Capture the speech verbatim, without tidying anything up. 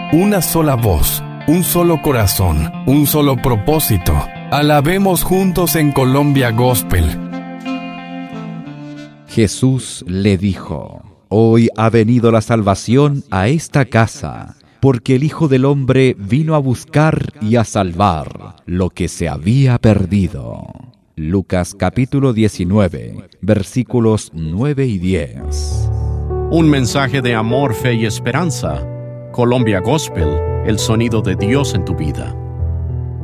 una sola voz, un solo corazón, un solo propósito. Alabemos juntos en Colombia Gospel. Jesús le dijo: Hoy ha venido la salvación a esta casa, porque el Hijo del Hombre vino a buscar y a salvar lo que se había perdido. Lucas capítulo diecinueve, versículos nueve y diez. Un mensaje de amor, fe y esperanza. Colombia Gospel, el sonido de Dios en tu vida.